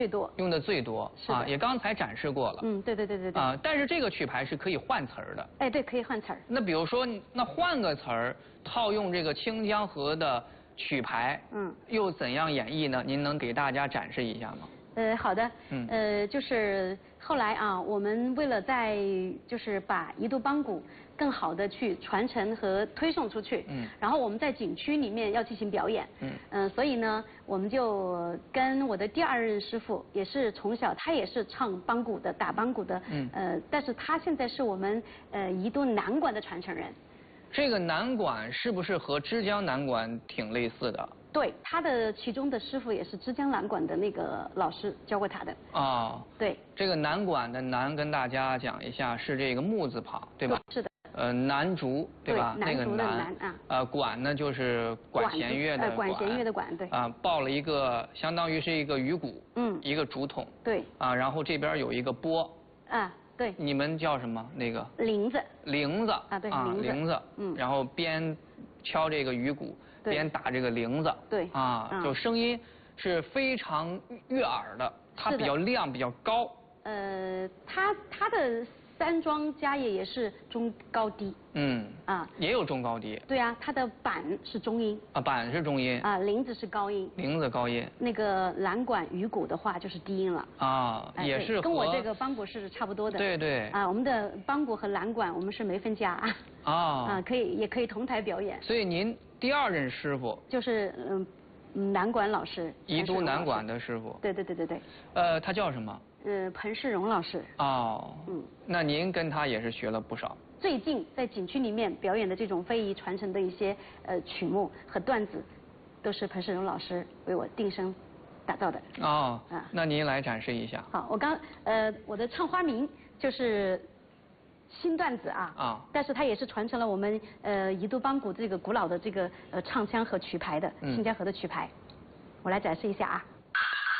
最多。 用的最多啊，也刚才展示过了。 对。 啊，但是这个曲牌是可以换词儿的。 哎，对，可以换词儿。 那比如说，那换个词儿套用这个清江河的曲牌，又怎样演绎呢？您能给大家展示一下吗？ 好的，就是后来啊，我们为了就是把宜都邦鼓更好的去传承和推送出去，然后我们在景区里面要进行表演，所以呢，我们就跟我的第二任师傅，也是从小他也是唱邦鼓的，打邦鼓的，但是他现在是我们宜都南管的传承人。 这个南管是不是和枝江南管挺类似的？ 对，他的其中的师傅也是枝江南管的那个老师教过他的。 哦， 对， 这个南管的南跟大家讲一下，是这个木字旁，对吧？ 是的。 南竹，对吧？ 那个南啊。管呢就是管弦乐的管弦乐的管，对。 啊，抱了一个，相当于是一个鱼鼓，一个竹筒。 对。 啊，然后这边有一个钵。 啊，对。 你们叫什么？那个？ 铃子。 铃子。 啊，对， 铃子。然后边敲这个鱼鼓。边打这个铃子， 对啊，就声音是非常悦耳的，它比较亮，比较高。 它的三庄家业也是中高低。也有中高低。 对啊，它的板是中音。啊， 板是中音。 啊，铃子是高音。 铃子高音。 那个南管鱼鼓的话就是低音了。 啊，也是跟我这个邦鼓是差不多的。 对。 啊，我们的邦鼓和南管我们是没分家。啊，也可以同台表演。 所以您第二任师傅就是南管老师， 宜都南管的师傅。 对。 他叫什么？ 彭世荣老师。 哦。那您跟他也是学了不少。 最近在景区里面表演的这种非遗传承的一些曲目和段子，都是彭世荣老师为我定声打造的。 哦。那您来展示一下。 好，我的唱花名就是新段子啊，但是它也是传承了我们宜都邦鼓这个古老的这个唱腔和曲牌的新江河的曲牌，我来展示一下啊。